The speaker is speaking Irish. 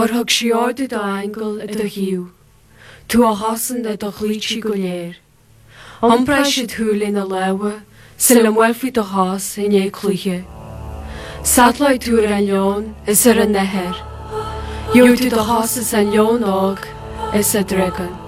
thug siarda do angel a do hiú, tú a hasan a do chlíti go léir. Ombra sé thúlin a lewa, sin am welfi do has in é clúche. Satlaid túr an leon is ar a neher. Jútu do has is an leon ág is a dregan.